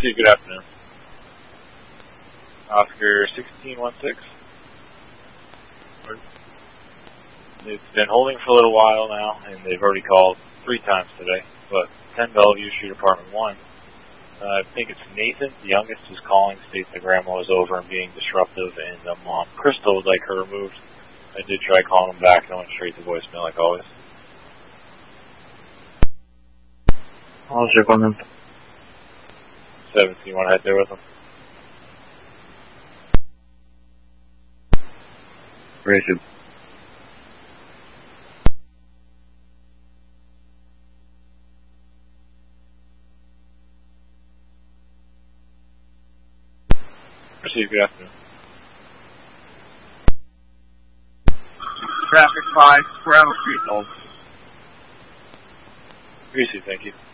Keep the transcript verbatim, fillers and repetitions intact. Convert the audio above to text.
Proceed, good afternoon. Oscar sixteen one six. It's been holding for a little while now, and they've already called three times today. But ten Bellevue, Street Apartment one. Uh, I think it's Nathan, the youngest, is calling, states that grandma is over and being disruptive, and uh, mom, Crystal, would like her removed. I did try calling him back, and I went straight to voicemail like always. I'll check on them. Seven, so you want to head there with them? Rachel. Proceed, good afternoon. Traffic five, Squirrel Street, Old. Greasy, thank you.